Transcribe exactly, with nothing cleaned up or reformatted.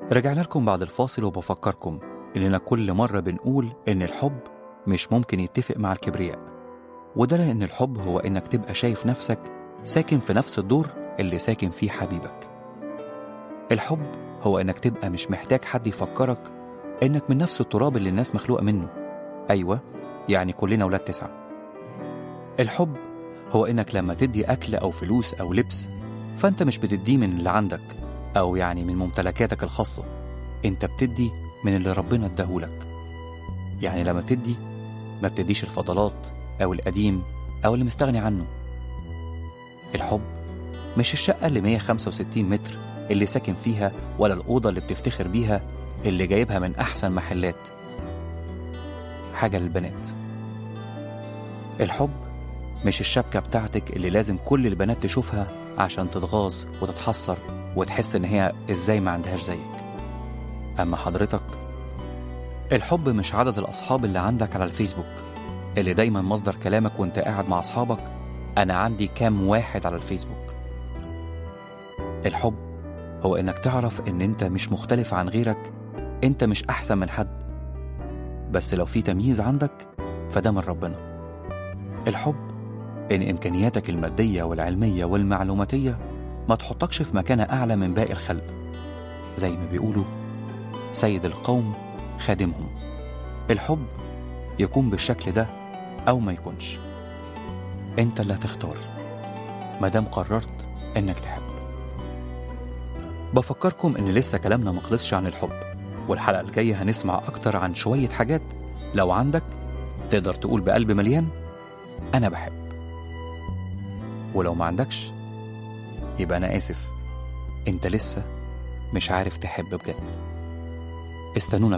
رجعنا لكم بعد الفاصل وبفكركم إننا كل مرة بنقول إن الحب مش ممكن يتفق مع الكبرياء، وده لأن الحب هو إنك تبقى شايف نفسك ساكن في نفس الدور اللي ساكن فيه حبيبك. الحب هو إنك تبقى مش محتاج حد يفكرك إنك من نفس التراب اللي الناس مخلوقة منه. أيوة، يعني كلنا ولاد تسعة. الحب هو إنك لما تدي أكل أو فلوس أو لبس فأنت مش بتديه من اللي عندك أو يعني من ممتلكاتك الخاصة، أنت بتدي من اللي ربنا اداهولك. يعني لما تدي ما بتديش الفضلات أو القديم أو اللي مستغني عنه. الحب مش الشقة اللي مية وخمسة وستين متر اللي ساكن فيها، ولا الأوضة اللي بتفتخر بيها اللي جايبها من أحسن محلات. حاجة للبنات. الحب مش الشبكة بتاعتك اللي لازم كل البنات تشوفها عشان تتغاظ وتتحسر وتحس إن هي إزاي ما عندهاش زيك. أما حضرتك، الحب مش عدد الأصحاب اللي عندك على الفيسبوك اللي دايما مصدر كلامك وانت قاعد مع أصحابك أنا عندي كام واحد على الفيسبوك. الحب هو إنك تعرف إن انت مش مختلف عن غيرك، انت مش أحسن من حد، بس لو في تمييز عندك فده من ربنا. الحب إن إمكانياتك المادية والعلمية والمعلوماتية ما تحطكش في مكانة أعلى من باقي الخلق، زي ما بيقولوا سيد القوم خادمهم. الحب يكون بالشكل ده أو ما يكونش، أنت اللي هتختار مادام قررت إنك تحب. بفكركم إن لسه كلامنا مخلصش عن الحب، والحلقة الجاية هنسمع أكتر عن شوية حاجات لو عندك تقدر تقول بقلب مليان أنا بحب، ولو ما عندكش يبقى أنا آسف، أنت لسه مش عارف تحب بجد. استنونا